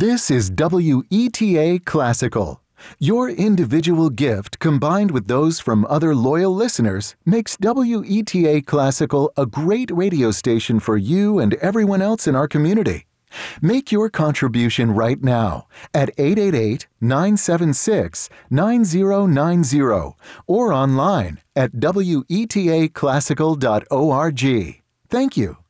This is WETA Classical. Your individual gift combined with those from other loyal listeners makes WETA Classical a great radio station for you and everyone else in our community. Make your contribution right now at 888-976-9090 or online at wetaclassical.org. Thank you.